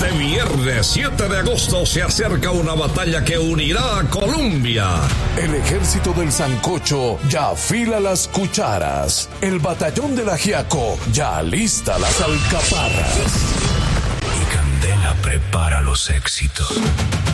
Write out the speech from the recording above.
Este viernes 7 de agosto se acerca una batalla que unirá a Colombia. El ejército del sancocho ya afila las cucharas. El batallón del ajiaco ya alista las alcaparras. Y Candela prepara los éxitos.